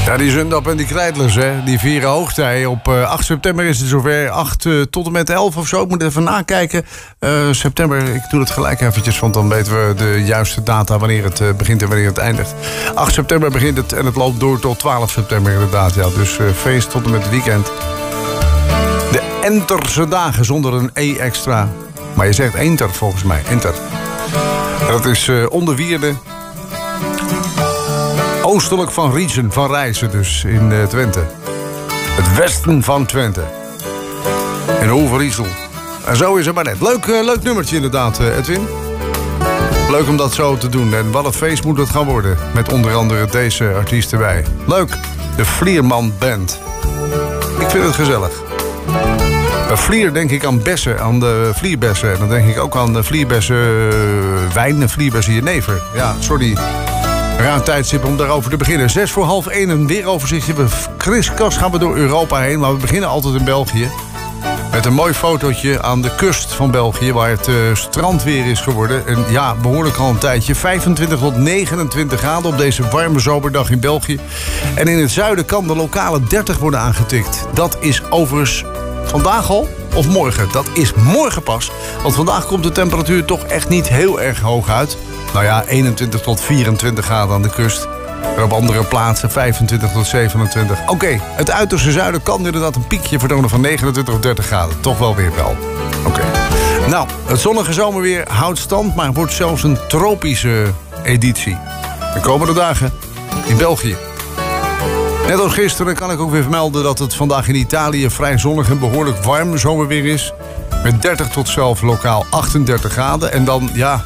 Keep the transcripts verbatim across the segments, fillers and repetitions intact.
Ja, die Zundap en die Krijtlers, hè, die vieren hoogtij. Op uh, acht september is het zover. acht uh, tot en met elf of zo. Ik moet even nakijken. Uh, september, ik doe het gelijk eventjes, want dan weten we de juiste data wanneer het uh, begint en wanneer het eindigt. acht september begint het en het loopt door tot twaalf september inderdaad. Ja. Dus uh, feest tot en met het weekend. De Enterse dagen zonder een E extra. Maar je zegt Enter volgens mij, Enter. En dat is uh, Onderwierde. Oostelijk van Riesen, van Rijssen dus, in uh, Twente. Het westen van Twente. In Overijssel. En zo is het maar net. Leuk, uh, leuk nummertje inderdaad, uh, Edwin. Leuk om dat zo te doen. En wat een feest moet het gaan worden. Met onder andere deze artiest erbij. Leuk. De Vlierman Band. Ik vind het gezellig. Bij Vlier denk ik aan bessen, aan de vlierbessen. En dan denk ik ook aan de vlierbessen uh, wijn en vlierbessen jenever. Ja, sorry. Raar tijdstip om daarover te beginnen. Zes voor half één, een weeroverzichtje. We kriskras gaan we door Europa heen, maar we beginnen altijd in België. Met een mooi fotootje aan de kust van België, waar het uh, strandweer is geworden. En ja, behoorlijk al een tijdje. vijfentwintig tot negenentwintig graden op deze warme zomerdag in België. En in het zuiden kan de lokale dertig worden aangetikt. Dat is overigens vandaag al of morgen. Dat is morgen pas. Want vandaag komt de temperatuur toch echt niet heel erg hoog uit. Nou ja, eenentwintig tot vierentwintig graden aan de kust. En op andere plaatsen vijfentwintig tot zevenentwintig. Oké, okay, het uiterste zuiden kan inderdaad een piekje vertonen van negenentwintig of dertig graden. Toch wel weer wel. Oké. Okay. Nou, het zonnige zomerweer houdt stand, maar wordt zelfs een tropische editie. De komende dagen in België. Net als gisteren kan ik ook weer vermelden dat het vandaag in Italië vrij zonnig en behoorlijk warm zomerweer is. Met dertig tot zelfs lokaal achtendertig graden. En dan, ja...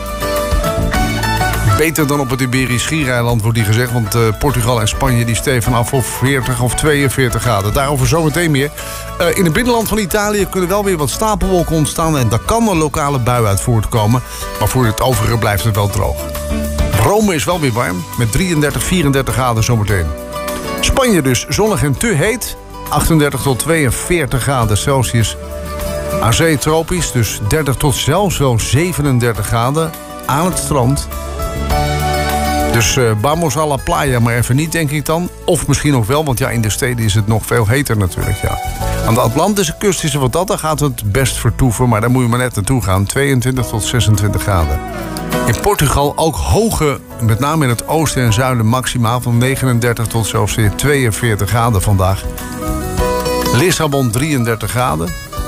beter dan op het Iberisch Schiereiland wordt die gezegd. Want uh, Portugal en Spanje die steven af op veertig of tweeënveertig graden. Daarover zometeen meer. Uh, in het binnenland van Italië kunnen wel weer wat stapelwolken ontstaan. En daar kan een lokale bui uit voortkomen. Maar voor het overige blijft het wel droog. Rome is wel weer warm. Met drieëndertig, vierendertig graden zometeen. Spanje dus zonnig en te heet. achtendertig tot tweeënveertig graden Celsius. Aan zee tropisch. Dus dertig tot zelfs wel zevenendertig graden. Aan het strand. Dus uh, vamos a la playa, maar even niet, denk ik dan. Of misschien nog wel, want ja, in de steden is het nog veel heter natuurlijk, ja. Aan de Atlantische kust is er wat dat, daar gaat het best vertoeven. Maar daar moet je maar net naartoe gaan. tweeëntwintig tot zesentwintig graden. In Portugal ook hoge, met name in het oosten en zuiden, maxima van negenendertig tot zelfs weer tweeënveertig graden vandaag. Lissabon drieëndertig graden.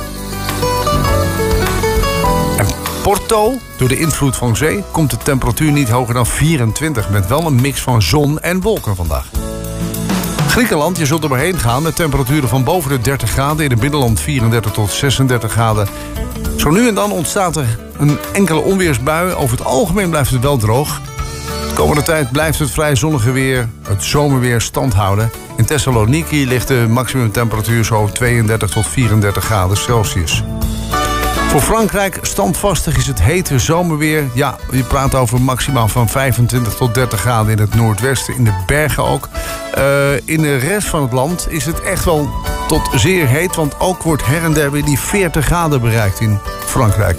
Porto, door de invloed van zee, komt de temperatuur niet hoger dan vierentwintig... met wel een mix van zon en wolken vandaag. Griekenland, je zult er maar heen gaan met temperaturen van boven de dertig graden... in het binnenland vierendertig tot zesendertig graden. Zo nu en dan ontstaat er een enkele onweersbui. Over het algemeen blijft het wel droog. De komende tijd blijft het vrij zonnige weer, het zomerweer stand houden. In Thessaloniki ligt de maximumtemperatuur zo tweeëndertig tot vierendertig graden Celsius. Voor Frankrijk standvastig is het hete zomerweer. Ja, je praat over maximaal van vijfentwintig tot dertig graden in het noordwesten. In de bergen ook. Uh, in de rest van het land is het echt wel tot zeer heet. Want ook wordt her en der weer die veertig graden bereikt in Frankrijk.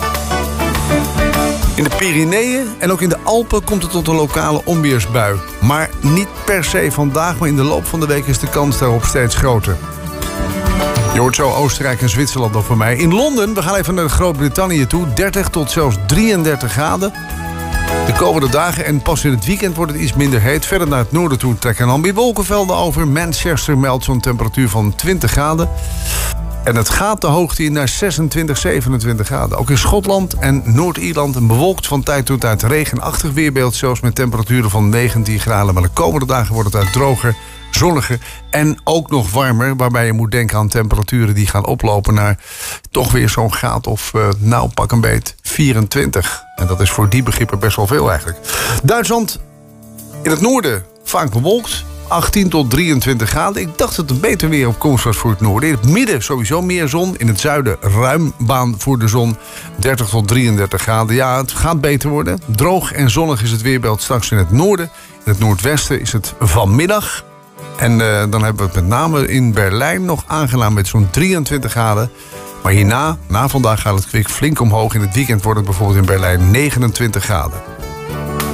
In de Pyreneeën en ook in de Alpen komt het tot een lokale onweersbui. Maar niet per se vandaag, maar in de loop van de week is de kans daarop steeds groter. Je hoort zo Oostenrijk en Zwitserland nog van mij. In Londen, we gaan even naar Groot-Brittannië toe. dertig tot zelfs drieëndertig graden. De komende dagen en pas in het weekend wordt het iets minder heet. Verder naar het noorden toe trekken dan weer wolkenvelden over. Manchester meldt zo'n temperatuur van twintig graden. En het gaat de hoogte in naar zesentwintig, zevenentwintig graden. Ook in Schotland en Noord-Ierland een bewolkt van tijd tot tijd regenachtig weerbeeld. Zelfs met temperaturen van negentien graden. Maar de komende dagen wordt het uit droger, zonniger en ook nog warmer. Waarbij je moet denken aan temperaturen die gaan oplopen naar toch weer zo'n graad of uh, nou pak een beet vierentwintig. En dat is voor die begrippen best wel veel eigenlijk. Duitsland in het noorden vaak bewolkt. achttien tot drieëntwintig graden. Ik dacht dat het beter weer op komst was voor het noorden. In het midden sowieso meer zon. In het zuiden ruim baan voor de zon. dertig tot drieëndertig graden. Ja, het gaat beter worden. Droog en zonnig is het weerbeeld straks in het noorden. In het noordwesten is het vanmiddag. En uh, dan hebben we het met name in Berlijn nog aangenaam met zo'n drieëntwintig graden. Maar hierna, na vandaag, gaat het kwik flink omhoog. In het weekend wordt het bijvoorbeeld in Berlijn negenentwintig graden.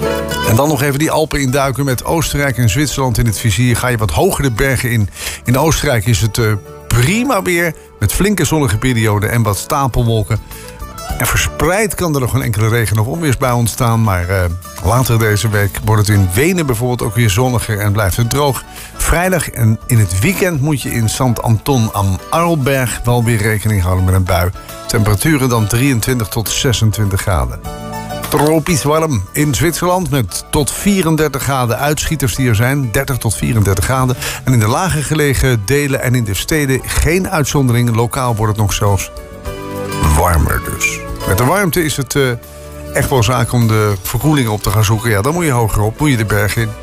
En dan nog even die Alpen induiken met Oostenrijk en Zwitserland in het vizier. Ga je wat hoger de bergen in. In Oostenrijk is het uh, prima weer met flinke zonnige perioden en wat stapelwolken. En verspreid kan er nog een enkele regen- of onweersbui ontstaan. Maar uh, later deze week wordt het in Wenen bijvoorbeeld ook weer zonniger en blijft het droog. Vrijdag en in het weekend moet je in Sant Anton am Arlberg wel weer rekening houden met een bui. Temperaturen dan drieëntwintig tot zesentwintig graden. Tropisch warm in Zwitserland met tot vierendertig graden uitschieters die er zijn. dertig tot vierendertig graden. En in de lager gelegen delen en in de steden geen uitzondering. Lokaal wordt het nog zelfs warmer dus. Met de warmte is het uh, echt wel zaak om de verkoeling op te gaan zoeken. Ja, dan moet je hoger op, moet je de berg in.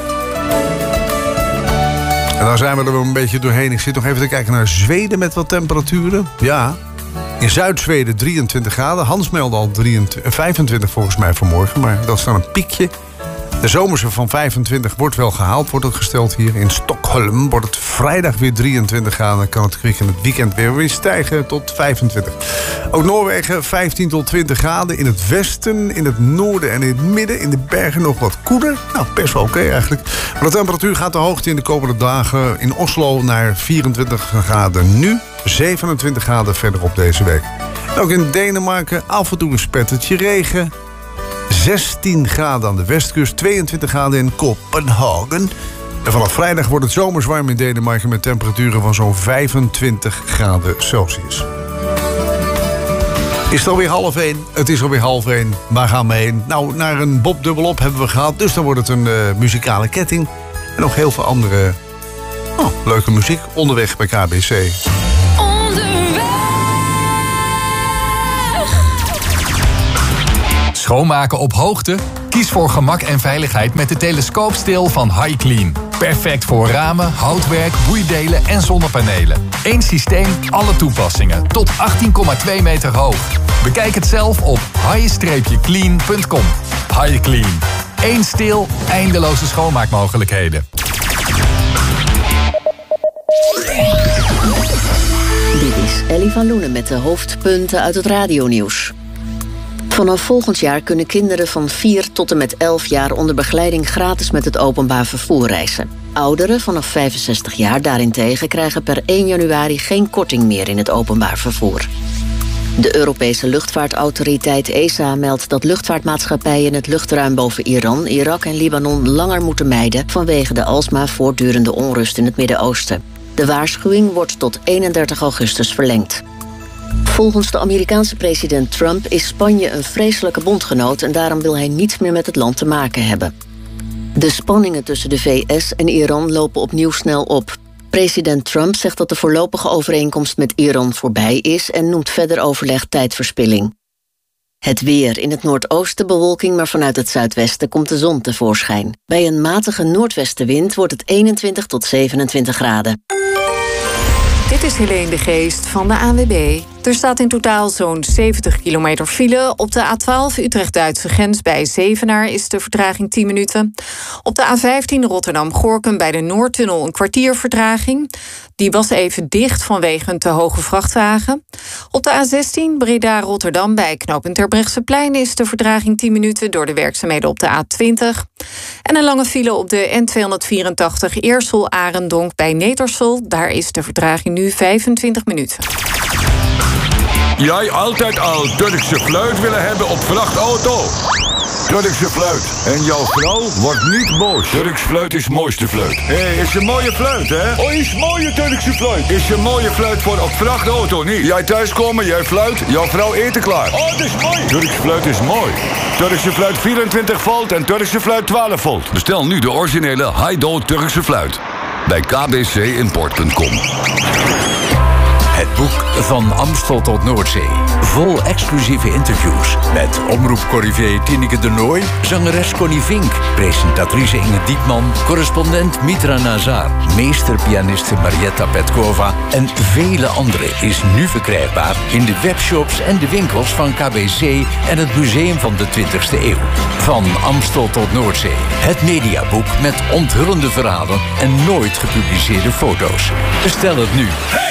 En dan zijn we er wel een beetje doorheen. Ik zit nog even te kijken naar Zweden met wat temperaturen. Ja, in Zuid-Zweden drieëntwintig graden. Hans meldde al drieëntwintig, vijfentwintig volgens mij vanmorgen. Maar dat is dan een piekje. De zomerse van vijfentwintig wordt wel gehaald, wordt het gesteld hier. In Stockholm wordt het vrijdag weer drieëntwintig graden. Dan kan het kwik in het weekend weer, weer stijgen tot vijfentwintig. Ook Noorwegen vijftien tot twintig graden. In het westen, in het noorden en in het midden. In de bergen nog wat koeler. Nou, best wel oké okay eigenlijk. Maar de temperatuur gaat de hoogte in de komende dagen in Oslo naar vierentwintig graden nu. zevenentwintig graden verderop deze week. En ook in Denemarken af en toe een spettertje regen. zestien graden aan de westkust, tweeëntwintig graden in Kopenhagen. En vanaf vrijdag wordt het zomers warm in Denemarken met temperaturen van zo'n vijfentwintig graden Celsius. Is het alweer half één? Het is alweer half één. Waar gaan we heen? Nou, naar een Bob dubbelop hebben we gehad. Dus dan wordt het een uh, muzikale ketting. En nog heel veel andere oh, leuke muziek onderweg bij K B C. Schoonmaken op hoogte? Kies voor gemak en veiligheid met de telescoopsteel van HiClean. Perfect voor ramen, houtwerk, boeidelen en zonnepanelen. Eén systeem, alle toepassingen. Tot achttien komma twee meter hoog. Bekijk het zelf op hi clean punt com. HiClean. Eén steel, eindeloze schoonmaakmogelijkheden. Dit is Ellie van Loenen met de hoofdpunten uit het radionieuws. Vanaf volgend jaar kunnen kinderen van vier tot en met elf jaar onder begeleiding gratis met het openbaar vervoer reizen. Ouderen vanaf vijfenzestig jaar daarentegen krijgen per één januari geen korting meer in het openbaar vervoer. De Europese luchtvaartautoriteit E S A meldt dat luchtvaartmaatschappijen het luchtruim boven Iran, Irak en Libanon langer moeten mijden vanwege de alsmaar voortdurende onrust in het Midden-Oosten. De waarschuwing wordt tot eenendertig augustus verlengd. Volgens de Amerikaanse president Trump is Spanje een vreselijke bondgenoot en daarom wil hij niets meer met het land te maken hebben. De spanningen tussen de V S en Iran lopen opnieuw snel op. President Trump zegt dat de voorlopige overeenkomst met Iran voorbij is en noemt verder overleg tijdverspilling. Het weer. In het noordoosten bewolking, maar vanuit het zuidwesten komt de zon tevoorschijn. Bij een matige noordwestenwind wordt het eenentwintig tot zevenentwintig graden. Dit is Helene de Geest van de A N W B. Er staat in totaal zo'n zeventig kilometer file. Op de A twaalf Utrecht-Duitse grens bij Zevenaar is de vertraging tien minuten. Op de A vijftien Rotterdam-Gorkum bij de Noordtunnel een kwartier vertraging. Die was even dicht vanwege een te hoge vrachtwagen. Op de A zestien Breda-Rotterdam bij knooppunt Terbrechtseplein is de vertraging tien minuten door de werkzaamheden op de A twintig. En een lange file op de N tweehonderdvierentachtig Eersel-Arendonk bij Netersel. Daar is de vertraging nu vijfentwintig minuten. Jij altijd al Turkse fluit willen hebben op vrachtauto? Turkse fluit. En jouw vrouw wordt niet boos. Turks fluit is mooiste fluit. Hé, hey, is een mooie fluit, hè? Oh, is mooie Turkse fluit. Is een mooie fluit voor op vrachtauto, niet? Jij thuiskomen, jij fluit, jouw vrouw eten klaar. Oh, dat is mooi. Turks fluit is mooi. Turkse fluit vierentwintig volt en Turkse fluit twaalf volt. Bestel nu de originele Haido Turkse fluit. Bij k b c import punt com. Het boek Van Amstel tot Noordzee. Vol exclusieve interviews met omroepcorrivé Tineke de Nooy, zangeres Connie Vink, presentatrice Inge Diepman, correspondent Mitra Nazar, meesterpianiste Marietta Petkova en vele anderen is nu verkrijgbaar in de webshops en de winkels van K B C en het Museum van de twintigste eeuw. Van Amstel tot Noordzee. Het mediaboek met onthullende verhalen en nooit gepubliceerde foto's. Bestel het nu.